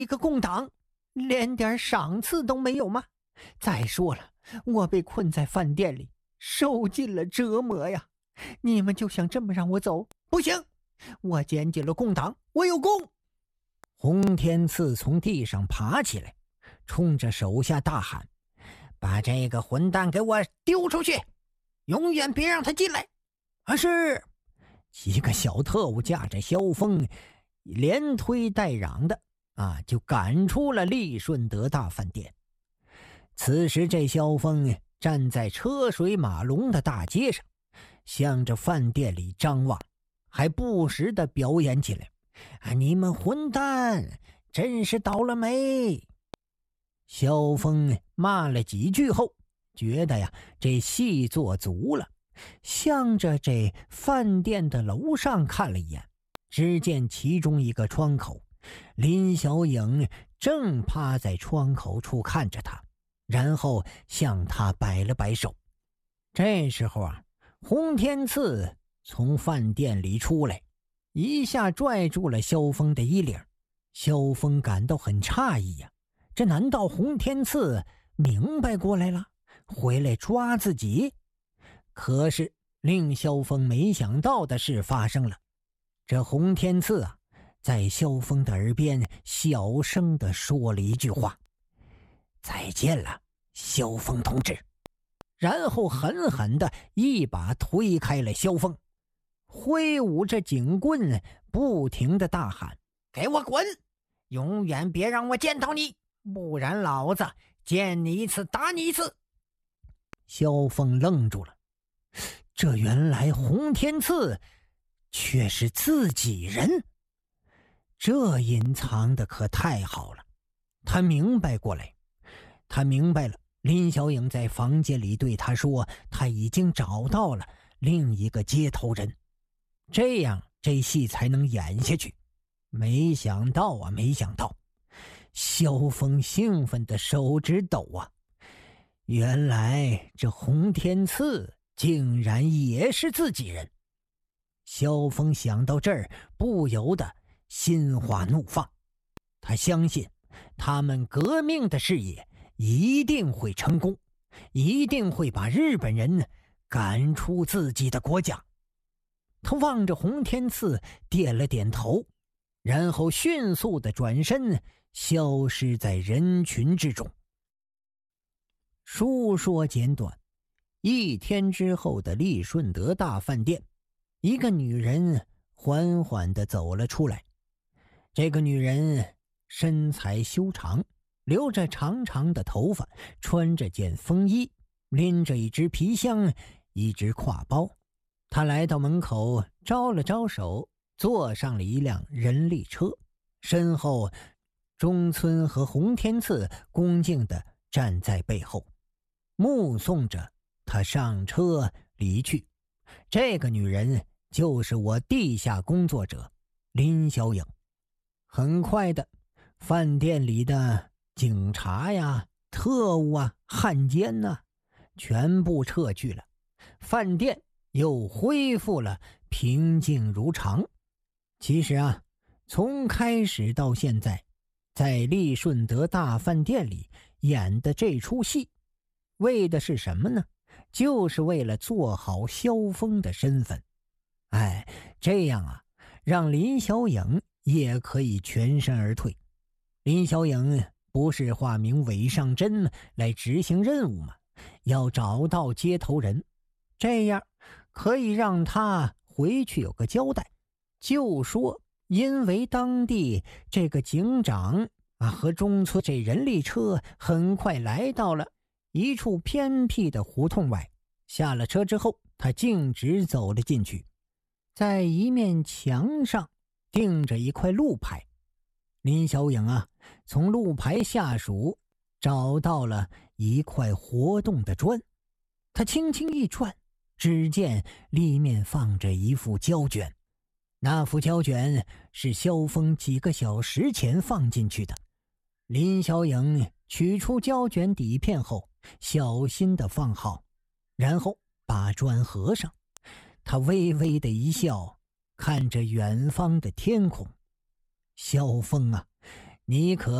一个共党，连点赏赐都没有吗？再说了，我被困在饭店里，受尽了折磨呀！你们就想这么让我走？不行，我捡起了共党，我有功！洪天赐从地上爬起来，冲着手下大喊：“把这个混蛋给我丢出去，永远别让他进来！”是。几个小特务驾着萧峰，连推带嚷的就赶出了利顺德大饭店。此时这萧峰站在车水马龙的大街上，向着饭店里张望，还不时地表演起来：“你们混蛋，真是倒了霉！”萧峰骂了几句后，觉得这戏做足了，向着这饭店的楼上看了一眼，只见其中一个窗口，林小影正趴在窗口处看着他，然后向他摆了摆手。这时候洪天赐从饭店里出来，一下拽住了萧峰的衣领。萧峰感到很诧异呀，这难道洪天赐明白过来了，回来抓自己？可是令萧峰没想到的事发生了，这洪天赐在萧峰的耳边小声地说了一句话：“再见了，萧峰同志。”然后狠狠地一把推开了萧峰，挥舞着警棍，不停地大喊：“给我滚！永远别让我见到你，不然老子见你一次打你一次！”萧峰愣住了，这原来洪天赐却是自己人，这隐藏的可太好了。他明白过来，他明白了林小影在房间里对他说，他已经找到了另一个接头人，这样这戏才能演下去。没想到萧峰兴奋的手指抖原来这洪天赐竟然也是自己人。萧峰想到这儿，不由得心花怒放，他相信他们革命的事业一定会成功，一定会把日本人赶出自己的国家。他望着洪天赐点了点头，然后迅速地转身消失在人群之中。书说简短，一天之后的利顺德大饭店，一个女人缓缓地走了出来。这个女人身材修长，留着长长的头发，穿着件风衣，拎着一只皮箱，一只挎包。她来到门口，招了招手，坐上了一辆人力车。身后，中村和洪天赐恭敬地站在背后，目送着她上车离去。这个女人就是我地下工作者林小影。很快的，饭店里的警察呀、特务汉奸全部撤去了，饭店又恢复了平静如常。其实从开始到现在，在利顺德大饭店里演的这出戏，为的是什么呢？就是为了做好萧峰的身份。这样让林小影也可以全身而退。林小影不是化名韦尚真来执行任务吗？要找到接头人，这样可以让他回去有个交代，就说因为当地这个警长和中村这人力车很快来到了一处偏僻的胡同外。下了车之后，他径直走了进去，在一面墙上钉着一块路牌。林小影从路牌下属找到了一块活动的砖，他轻轻一转，只见里面放着一副胶卷。那副胶卷是萧峰几个小时前放进去的。林小影取出胶卷底片后，小心地放好，然后把砖合上。他微微的一笑，看着远方的天空。萧峰你可